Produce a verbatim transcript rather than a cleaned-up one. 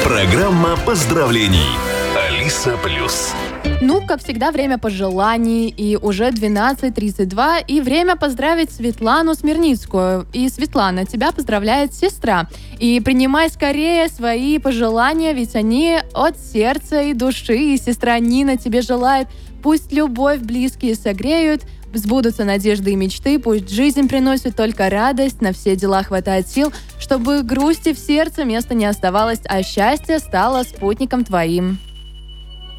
Программа поздравлений. Алиса Плюс. Ну, как всегда, время пожеланий. И уже двенадцать тридцать два. И время поздравить Светлану Смирницкую. И, Светлана, тебя поздравляет сестра. И принимай скорее свои пожелания, ведь они от сердца и души. И сестра Нина тебе желает: пусть любовь близкие согреют, сбудутся надежды и мечты, пусть жизнь приносит только радость, на все дела хватает сил, чтобы грусти в сердце места не оставалось, а счастье стало спутником твоим.